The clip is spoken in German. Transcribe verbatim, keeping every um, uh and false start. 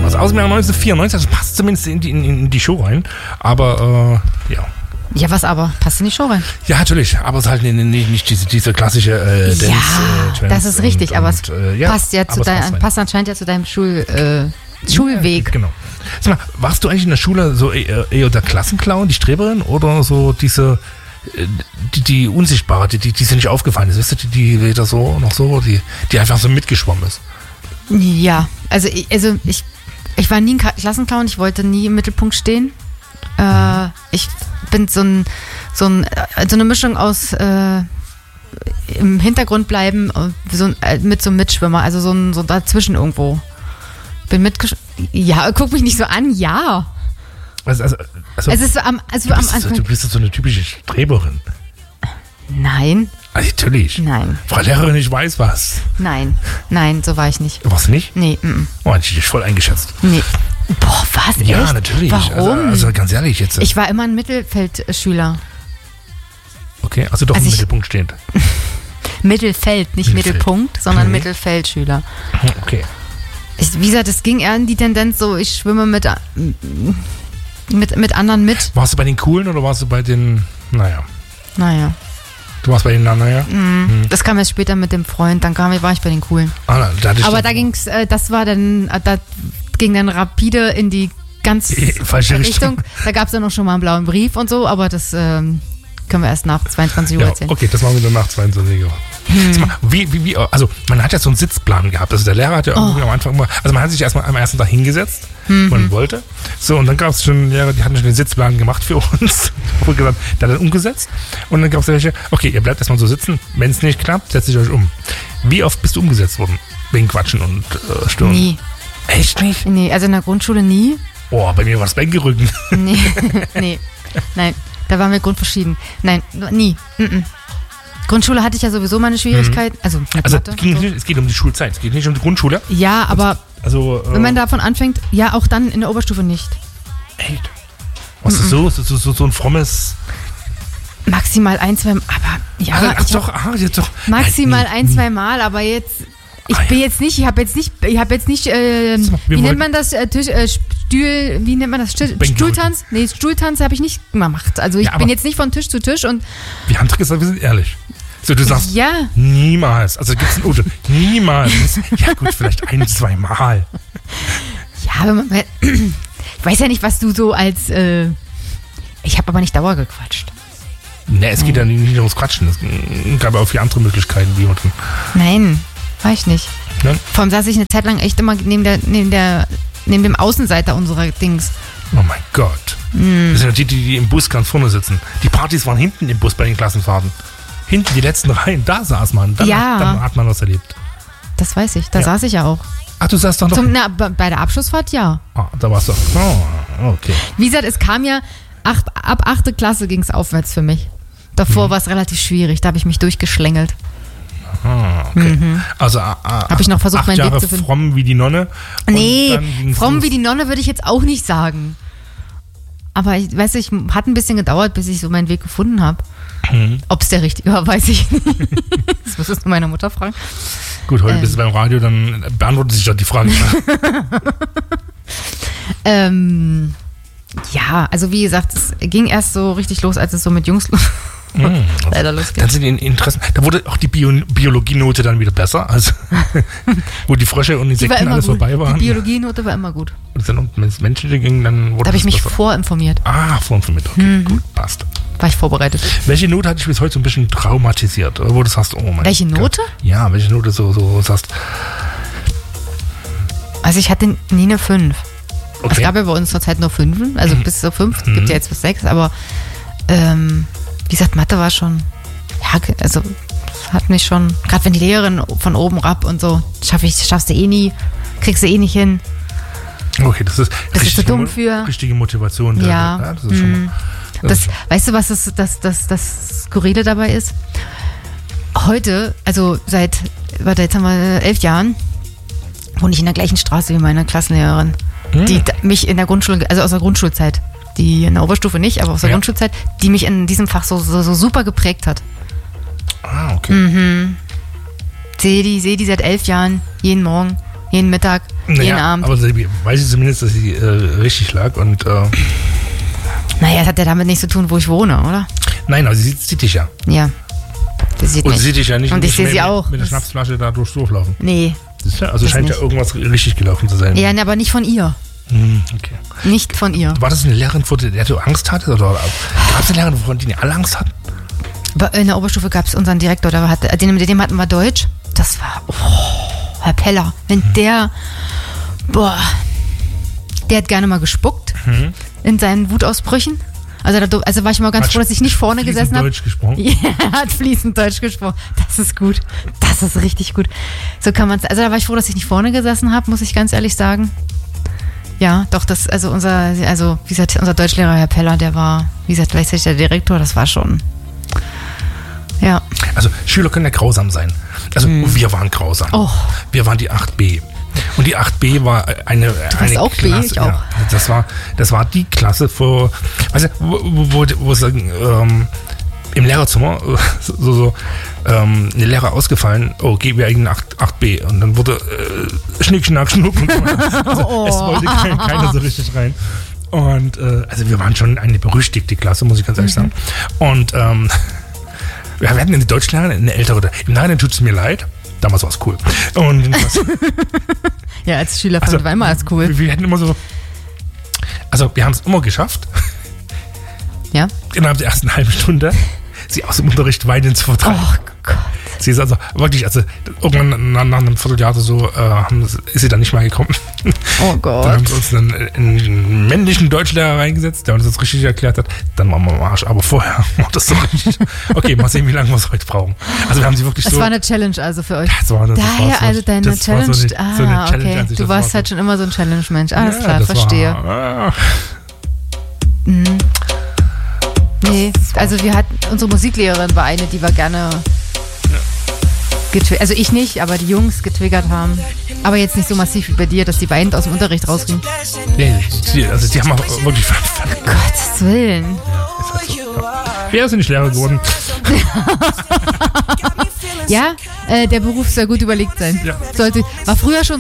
Also aus dem Jahr neunzehnhundertvierundneunzig, das passt zumindest in die, in, in die Show rein. Aber, äh, ja. Ja, was aber? Passt in die Show rein? Ja, natürlich, aber es ist halt nicht, nicht diese, diese klassische äh, Dance. Ja, äh, das ist richtig, und, aber es äh, ja, passt ja zu deinem, passt, passt anscheinend ja zu deinem Schul, äh, Schulweg. Ja, genau. Sag mal, warst du eigentlich in der Schule so eher, eher der Klassenclown, die Streberin, oder so diese, die, die Unsichtbare, die, die, die nicht aufgefallen ist, weißt du, die, die weder so noch so, die, die einfach so mitgeschwommen ist? Ja, also ich, also ich, ich war nie ein Klassenclown, ich wollte nie im Mittelpunkt stehen. Äh, ich bin so, ein, so, ein, so eine Mischung aus äh, im Hintergrund bleiben so, äh, mit so einem Mitschwimmer, also so, ein, so dazwischen irgendwo. Bin mitgesch... Ja, guck mich nicht so an, ja. Also, also, also, es ist so am, also du, am bist Anfang. so, du bist so eine typische Streberin. Nein. Also, natürlich. Nein. Frau Lehrerin, ich weiß was. Nein, nein, so war ich nicht. Warst du nicht? Nee, m-m. Oh, hätte ich dich voll eingeschätzt. Nee. Boah, was? Ja, echt? natürlich. Warum? Also, also ganz ehrlich jetzt. Ich war immer ein Mittelfeldschüler. Okay, also doch also im ich, Mittelpunkt stehend. Mittelfeld, nicht Mittelfeld. Mittelpunkt, sondern Mhm. Mittelfeldschüler. Okay. Ich, wie gesagt, es ging eher in die Tendenz so, ich schwimme mit, mit, mit anderen mit. Warst du bei den Coolen oder warst du bei den, naja. Naja. Du warst bei den, naja? Mhm. Mhm. Das kam erst später mit dem Freund, dann kam, war ich bei den Coolen. Ah, na, da Aber da ging's, äh, das war dann, äh, da ging dann rapide in die ganz falsche Richtung. Richtung. Da gab es dann noch schon mal einen blauen Brief und so, aber das ähm, können wir erst nach zweiundzwanzig Uhr ja, erzählen. okay, das machen wir dann nach zweiundzwanzig Uhr. Hm. Mal, wie, wie, wie, also man hat ja so einen Sitzplan gehabt. Also der Lehrer hat ja Oh. irgendwie am Anfang immer, also man hat sich erstmal am ersten Tag hingesetzt, Mhm. man wollte. So, und dann gab es schon Lehrer, die hatten schon den Sitzplan gemacht für uns. Wurde gesagt, der hat dann umgesetzt. Und dann gab es welche, okay, ihr bleibt erstmal so sitzen. Wenn es nicht klappt, setzt ihr euch um. Wie oft bist du umgesetzt worden? Wegen Quatschen und äh, Stören? Nie. Echt nicht? Nee, also in der Grundschule nie. Oh, bei mir war es Bänkerücken. Nee, nee, nein, da waren wir grundverschieden. Nein, nie. Mm-mm. Grundschule hatte ich ja sowieso meine Schwierigkeit. Mhm. Also, mit Also Mathe, es, ging so. nicht, es geht um die Schulzeit, es geht nicht um die Grundschule. Ja, aber Also, äh, wenn man davon anfängt, ja, auch dann in der Oberstufe nicht. echt? Was ist so, so, so, so ein frommes... Maximal ein, zwei Mal, aber ja, ach, ach ich doch, ach, jetzt doch. maximal Nein, ein, zwei Mal, aber jetzt, ich Ah, bin ja. jetzt nicht, ich habe jetzt nicht, ich habe jetzt nicht, äh, So, wie wir nennt wollten- man das, äh, Tisch, äh, Stuhl, wie nennt man das, Stuhl, Bänke- Stuhltanz? Nee, Stuhltanz habe ich nicht gemacht. Also ich Ja, aber- bin jetzt nicht von Tisch zu Tisch und Wir haben doch gesagt, wir sind ehrlich. So, du sagst, ja, niemals. Also gibt es ein Auto. Niemals. Ja gut, vielleicht ein, zwei Mal. ja, aber man, ich weiß ja nicht, was du so als, äh, ich habe aber nicht Dauer gequatscht. Ne, es geht ja nicht nur ums Quatschen. Es gab ja auch viele andere Möglichkeiten, wie man. Nein, war ich nicht. Ne? Vor allem saß ich eine Zeit lang echt immer neben der, neben der, neben dem Außenseiter unserer Dings. Oh mein Gott. Mm. Das sind ja die, die, die im Bus ganz vorne sitzen. Die Partys waren hinten im Bus bei den Klassenfahrten. Hinten die letzten Reihen, da saß man. Dann, Ja. hat, dann hat man was erlebt. Das weiß ich, da Ja. saß ich ja auch. Ach, du saßt doch noch. Zum, na, b- bei der Abschlussfahrt ja. Ah, da warst du. Oh, okay. Wie gesagt, es kam ja, acht, ab achte Klasse ging es aufwärts für mich. Davor Mhm. war es relativ schwierig, da habe ich mich durchgeschlängelt. Ah, okay. Mhm. Also ah, ah, Hab ich noch versucht, acht meinen Weg Jahre zu finden. fromm wie die Nonne. und Nee, dann ging's fromm los. wie die Nonne würde ich jetzt auch nicht sagen. Aber ich weiß, ich hat ein bisschen gedauert, bis ich so meinen Weg gefunden habe. Mhm. Ob es der richtige war, weiß ich nicht. Das müsstest du meine Mutter fragen. Gut, heute Ähm. bist du beim Radio, dann beantwortet sich doch die Frage. Ähm, ja, also wie gesagt, es ging erst so richtig los, als es so mit Jungs Mhm. leider losgeht. Dann sind die Interessen. Da wurde auch die Bio Biologienote dann wieder besser, also wo die Frösche und Die war Insekten immer alles gut. vorbei waren. Die Biologienote war immer gut. Und dann, wenn es menschliche ging, dann wurde Da habe ich das mich besser. vorinformiert. Ah, vor und mit. Okay, Mhm. gut, passt. War ich vorbereitet. Welche Note hat dich bis heute so ein bisschen traumatisiert? Oder wo du sagst, oh mein Welche Gott. Note? Ja, welche Note so, so sagst. Also ich hatte nie eine fünf. Okay. Es gab ja bei uns zur Zeit nur Fünfen, also Mhm. bis zu fünf. Es Mhm. gibt ja jetzt bis sechs, aber ähm, wie gesagt, Mathe war schon, ja, also hat mich schon, gerade wenn die Lehrerin von oben rab und so, schaff ich, schaffst du eh nie, kriegst du eh nicht hin. Okay, das ist, Das ist zu richtige dumm Mo- für- richtige Motivation. da- Ja. ja das ist schon Mhm. mal, das Das, ist- weißt du, was das, das, das, das Skurrile dabei ist? Heute, also seit, warte, jetzt haben wir elf Jahren, wohne ich in der gleichen Straße wie meine Klassenlehrerin, Mhm. die da- mich in der Grundschule, also aus der Grundschulzeit, die in der Oberstufe nicht, aber aus der Ja. Grundschulzeit, die mich in diesem Fach so, so, so super geprägt hat. Ah, okay. Mhm. Sehe die, sehe die seit elf Jahren, jeden Morgen. Jeden Mittag, Naja, jeden Abend. aber sie weiß ich zumindest, dass sie äh, richtig lag und äh, Naja, das hat ja damit nichts zu tun, wo ich wohne, oder? nein, aber sie sieht, sieht dich ja. Ja. Das sieht Und mich. sie sieht dich ja nicht, Und ich nicht sehe mehr sie mit, auch. mit der Das- Schnapsflasche da durchs Dorf laufen. Nee. Das ist ja, also Das scheint ja nicht. irgendwas richtig gelaufen zu sein. Ja, ne, aber nicht von ihr. Hm, okay. Nicht von ihr. War das eine Lehrerin, vor der du Angst hattest? Oder gab es eine Lehrerin, von der alle Angst hatten? Aber in der Oberstufe gab es unseren Direktor, der hatte, den, mit dem hatten wir Deutsch. Das war, oh, Herr Peller. Wenn Mhm. der, boah, der hat gerne mal gespuckt Mhm. in seinen Wutausbrüchen. Also, da, also war ich mal ganz Hat froh, dass ich nicht vorne fließend gesessen habe. Deutsch gesprochen. Ja, er hat fließend Deutsch gesprochen. Das ist gut. Das ist richtig gut. So kann man es. Also da war ich froh, dass ich nicht vorne gesessen habe, muss ich ganz ehrlich sagen. Ja, doch, das, also unser, also wie gesagt, unser Deutschlehrer, Herr Peller, der war, wie gesagt, gleichzeitig der Direktor, das war schon. Ja. Also Schüler können ja grausam sein. Also wir waren grausam. Oh. Wir waren die acht B. Und die acht B war eine, warst eine auch B, Klasse. ich auch. Ja, das, war, das war die Klasse, wo, also, wo, wo, wo es ähm, im Lehrerzimmer äh, so, so ähm, eine Lehrer ausgefallen, oh, geh wir eigentlich acht B. Und dann wurde äh, Schnick, Schnack, Schnuck. Und so. Also, Oh. Es wollte kein, keiner so richtig rein. Und äh, also wir waren schon eine berüchtigte Klasse, muss ich ganz ehrlich sagen. Und ähm, wir hatten eine Deutschlehrerin, eine ältere. Im Nachhinein tut es mir leid. Damals war es cool. Und das, Ja, als Schüler also, fand war immer als cool. Wir, wir hätten immer so. Also, wir haben es immer geschafft, Ja. innerhalb der ersten halben Stunde sie aus dem Unterricht weiterhin zu vertreiben. Oh Gott. Sie ist also wirklich, also irgendwann nach, nach einem Vierteljahr oder so, äh, haben, ist sie dann nicht mehr gekommen. Oh Dann Gott. haben sie uns einen, einen männlichen Deutschlehrer reingesetzt, der uns das richtig erklärt hat. Dann waren wir am Arsch. Aber vorher war das so richtig. Okay, mal sehen, wie lange wir es heute brauchen. Also wir haben sie wirklich Das so. war eine Challenge also für euch. Das war eine, das war Daher so, also deine das war Challenge. So eine, ah, so eine Challenge okay. an sich, Du das warst war halt so, schon immer so ein Challenge-Mensch. Alles ja, klar, das verstehe. War, ah, Mhm. Nee, also wir hatten, unsere Musiklehrerin war eine, die wir gerne getwi- also ich nicht, aber die Jungs getriggert haben. Aber jetzt nicht so massiv wie bei dir, dass die weinend aus dem Unterricht rausgingen. nee, die, also die haben auch wirklich. Gottes Willen. Ist halt so, ja. Wir sind nicht Lehrer geworden. Ja, äh, der Beruf soll gut überlegt sein. Ja. Sollte, war früher schon